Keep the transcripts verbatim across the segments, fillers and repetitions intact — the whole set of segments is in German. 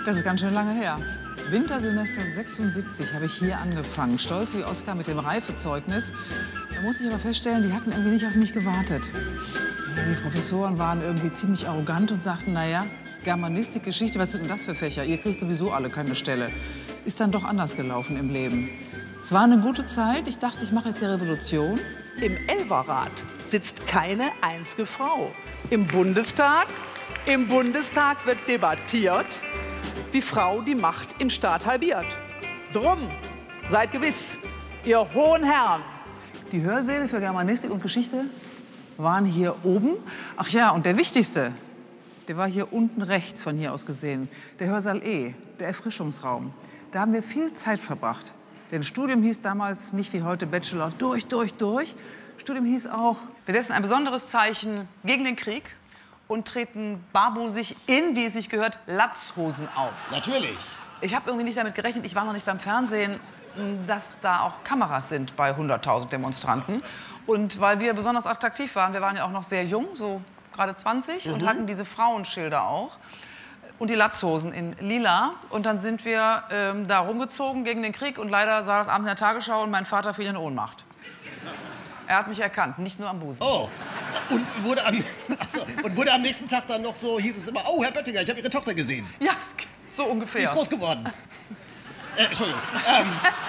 Das ist ganz schön lange her. Wintersemester sechsundsiebzig habe ich hier angefangen. Stolz wie Oskar mit dem Reifezeugnis. Da musste ich aber feststellen, die hatten irgendwie nicht auf mich gewartet. Ja, die Professoren waren irgendwie ziemlich arrogant und sagten, naja, Germanistik, Geschichte, was sind denn das für Fächer? Ihr kriegt sowieso alle keine Stelle. Ist dann doch anders gelaufen im Leben. Es war eine gute Zeit. Ich dachte, ich mache jetzt die Revolution. Im Elferrat sitzt keine einzige Frau. Im Bundestag, im Bundestag wird debattiert, die Frau die Macht im Staat halbiert. Drum, seid gewiss, ihr hohen Herren. Die Hörsäle für Germanistik und Geschichte waren hier oben. Ach ja, und der wichtigste, der war hier unten rechts von hier aus gesehen. Der Hörsaal E, der Erfrischungsraum. Da haben wir viel Zeit verbracht. Denn Studium hieß damals nicht wie heute Bachelor durch, durch, durch. Studium hieß auch... Wir setzen ein besonderes Zeichen gegen den Krieg und treten barbusig in, wie es sich gehört, Latzhosen auf. Natürlich. Ich habe irgendwie nicht damit gerechnet, ich war noch nicht beim Fernsehen, dass da auch Kameras sind bei hunderttausend Demonstranten. Und weil wir besonders attraktiv waren, wir waren ja auch noch sehr jung, so gerade zwanzig, mhm. und hatten diese Frauenschilder auch. Und die Latzhosen in lila. Und dann sind wir ähm, da rumgezogen gegen den Krieg. Und leider sah das abends in der Tagesschau und mein Vater fiel in Ohnmacht. Er hat mich erkannt, nicht nur am Busen. Oh, und wurde, am, achso, und wurde am nächsten Tag dann noch so, hieß es immer, oh, Herr Böttinger, ich habe Ihre Tochter gesehen. Ja, so ungefähr. Sie ist groß geworden. äh, Entschuldigung. Ähm.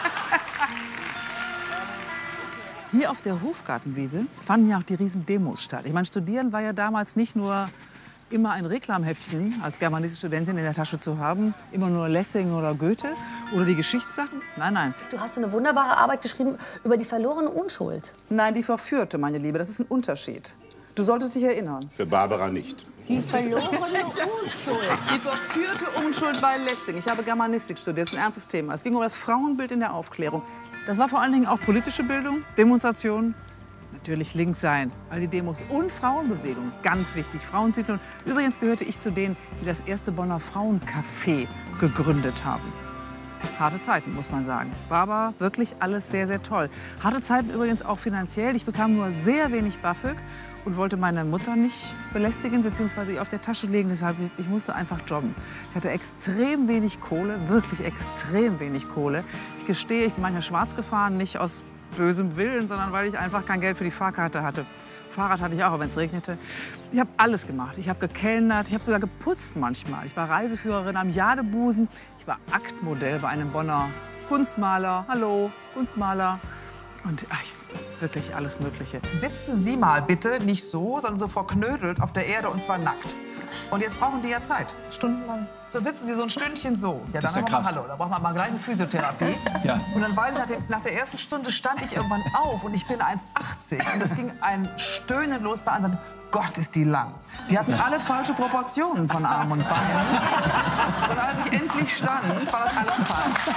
Hier auf der Hofgartenwiese fanden ja auch die riesen Demos statt. Ich meine, Studieren war ja damals nicht nur immer ein Reklamheftchen als Germanistikstudentin in der Tasche zu haben, immer nur Lessing oder Goethe oder die Geschichtssachen. Nein, nein. Du hast so eine wunderbare Arbeit geschrieben über die verlorene Unschuld. Nein, die Verführte, meine Liebe, das ist ein Unterschied. Du solltest dich erinnern. Für Barbara nicht. Die verlorene Unschuld. Die verführte Unschuld bei Lessing. Ich habe Germanistik studiert, das ist ein ernstes Thema. Es ging um das Frauenbild in der Aufklärung. Das war vor allen Dingen auch politische Bildung, Demonstrationen. Natürlich links sein, all die Demos und Frauenbewegung, ganz wichtig, Frauenzyklen. Übrigens gehörte ich zu denen, die das erste Bonner Frauencafé gegründet haben. Harte Zeiten, muss man sagen. War aber wirklich alles sehr, sehr toll. Harte Zeiten übrigens auch finanziell. Ich bekam nur sehr wenig BAföG und wollte meine Mutter nicht belästigen bzw. ihr auf der Tasche legen. Deshalb, ich musste einfach jobben. Ich hatte extrem wenig Kohle, wirklich extrem wenig Kohle. Ich gestehe, ich bin manchmal schwarz gefahren, nicht aus bösem Willen, sondern weil ich einfach kein Geld für die Fahrkarte hatte. Fahrrad hatte ich auch, wenn es regnete. Ich habe alles gemacht. Ich habe gekellnert, ich habe sogar geputzt manchmal. Ich war Reiseführerin am Jadebusen. Ich war Aktmodell bei einem Bonner Kunstmaler. Hallo, Kunstmaler. Und ach, ich, wirklich alles Mögliche. Sitzen Sie mal bitte nicht so, sondern so verknödelt auf der Erde und zwar nackt. Und jetzt brauchen die ja Zeit, stundenlang. So sitzen sie so ein Stündchen so. Ja, das dann ist ja haben wir krass. mal Hallo, da braucht man mal gleich eine Physiotherapie. Ja. Und dann weiß ich, nach, dem, nach der ersten Stunde stand ich irgendwann auf und ich bin eins achtzig. Und es ging ein Stöhnen los bei anderen. Gott, ist die lang. Die hatten alle falsche Proportionen von Arm und Beinen. Und als ich endlich stand, war das alles falsch.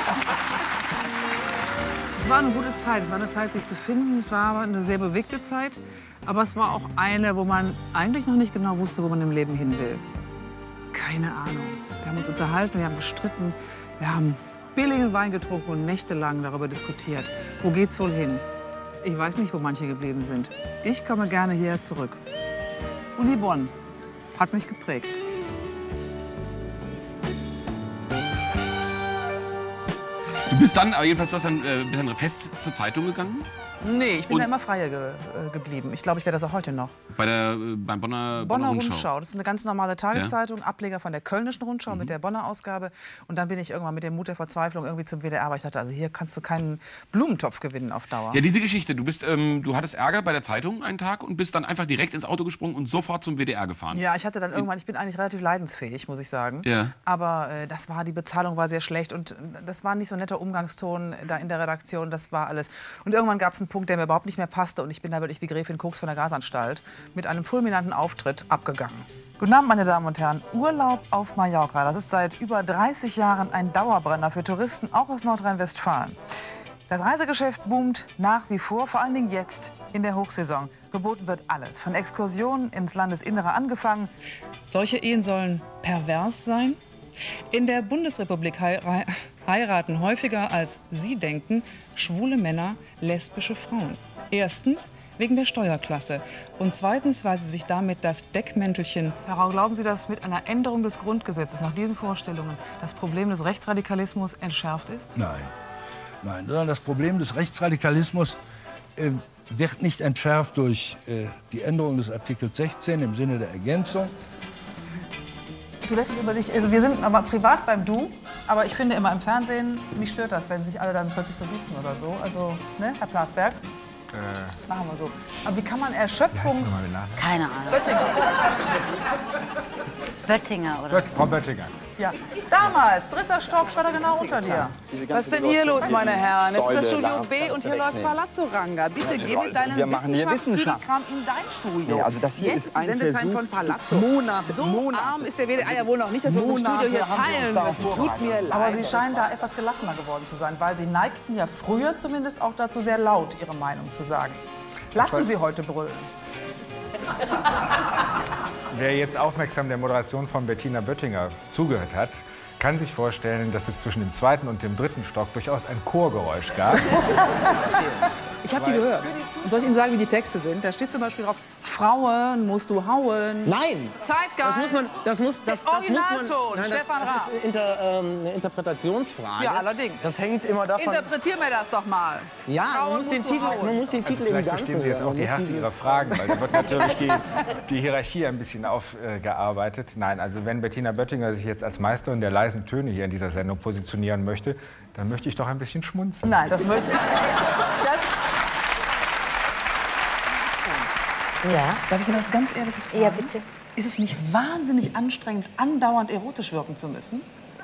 Es war eine gute Zeit. Es war eine Zeit, sich zu finden. Es war aber eine sehr bewegte Zeit. Aber es war auch eine, wo man eigentlich noch nicht genau wusste, wo man im Leben hin will. Keine Ahnung. Wir haben uns unterhalten, wir haben gestritten, wir haben billigen Wein getrunken und nächtelang darüber diskutiert. Wo geht's wohl hin? Ich weiß nicht, wo manche geblieben sind. Ich komme gerne hierher zurück. Uni Bonn hat mich geprägt. Du bist dann, aber jedenfalls, du hast dann, äh, bist dann fest zur Zeitung gegangen? Nee, ich bin Und- da immer freier ge äh, geblieben. Ich glaube, ich werde das auch heute noch. Bei der, äh, beim Bonner, Bonner Rundschau. Das ist eine ganz normale Tageszeitung, Ja. Ableger von der Kölnischen Rundschau Mhm. mit der Bonner Ausgabe. Und dann bin ich irgendwann mit dem Mut der Verzweiflung irgendwie zum W D R. Aber ich dachte, also hier kannst du keinen Blumentopf gewinnen auf Dauer. Ja, diese Geschichte. Du, bist, ähm, du hattest Ärger bei der Zeitung einen Tag und bist dann einfach direkt ins Auto gesprungen und sofort zum W D R gefahren. Ja, ich hatte dann irgendwann, ich bin eigentlich relativ leidensfähig, muss ich sagen. Ja. Aber äh, das war, die Bezahlung war sehr schlecht und das war nicht so ein netter Umgangston da in der Redaktion, das war alles. Und irgendwann gab es einen Punkt, der mir überhaupt nicht mehr passte und ich bin da wirklich wie Gräfin Koks von der Gasanstalt mit einem fulminanten Auftritt abgegangen. Guten Abend, meine Damen und Herren. Urlaub auf Mallorca, das ist seit über dreißig Jahren ein Dauerbrenner für Touristen, auch aus Nordrhein-Westfalen. Das Reisegeschäft boomt nach wie vor, vor allen Dingen jetzt in der Hochsaison. Geboten wird alles, von Exkursionen ins Landesinnere angefangen. Solche Ehen sollen pervers sein. In der Bundesrepublik hei heiraten häufiger als Sie denken schwule Männer lesbische Frauen. Erstens, wegen der Steuerklasse. Und zweitens, weil Sie sich damit das Deckmäntelchen... Herr Rau, glauben Sie, dass mit einer Änderung des Grundgesetzes nach diesen Vorstellungen das Problem des Rechtsradikalismus entschärft ist? Nein, nein, sondern das Problem des Rechtsradikalismus äh, wird nicht entschärft durch äh, die Änderung des Artikels sechzehn im Sinne der Ergänzung. Du lässt es über dich, also wir sind aber privat beim Du, aber ich finde immer im Fernsehen, mich stört das, wenn sich alle dann plötzlich so duzen oder so. Also, ne, Herr Plasberg? Äh. Machen wir so. Aber wie kann man Erschöpfungs... Keine Ahnung. Böttinger. Böttinger, oder? Bött, Frau Böttinger. Ja, damals, dritter Stock, stand er genau unter dir. Was ist denn hier los, meine Herren? Jetzt ist das Studio B und hier läuft Palazzo Ranga. Bitte geh mit deinem Wissenschaftskram in dein Studio. Nee, also das hier Jetzt ist ein Sendezeit Versuch. von Palazzo. Monate, so Monate. arm ist der W D R ja wohl noch nicht, dass wir unser Studio hier teilen müssen. Tut mir leid. Aber Sie scheinen da etwas gelassener geworden zu sein, weil Sie neigten ja früher zumindest auch dazu, sehr laut Ihre Meinung zu sagen. Lassen Sie heute brüllen. Wer jetzt aufmerksam der Moderation von Bettina Böttinger zugehört hat, kann sich vorstellen, dass es zwischen dem zweiten und dem dritten Stock durchaus ein Chorgeräusch gab. Ich habe die gehört. Soll ich Ihnen sagen, wie die Texte sind? Da steht zum Beispiel drauf, Frauen musst du hauen. Nein! Zeitgeist. Das muss man, das muss, das, das muss man, Originalton, nein, Stefan das, das ist inter, ähm, eine Interpretationsfrage. Ja, allerdings. Das hängt immer davon... Interpretier mir das doch mal. Ja, Frauen man muss, den musst du Titel, hauen. man muss den Titel Also im vielleicht Ganzen verstehen Sie jetzt hören. auch die Man muss Härte dieses- Ihrer Fragen, weil da wird natürlich die, die Hierarchie ein bisschen aufgearbeitet. Nein, also wenn Bettina Böttinger sich jetzt als Meisterin der leisen Töne hier in dieser Sendung positionieren möchte, dann möchte ich doch ein bisschen schmunzeln. Nein, das möchte ich. Das Ja. Darf ich Sie was ganz Ehrliches fragen? Ja, bitte. Ist es nicht wahnsinnig anstrengend, andauernd erotisch wirken zu müssen?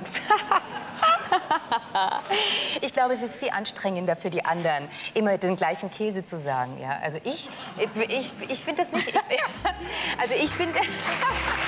Ich glaube, es ist viel anstrengender für die anderen, immer den gleichen Käse zu sagen. Ja? Also ich, ich, ich finde das nicht... Also ich finde...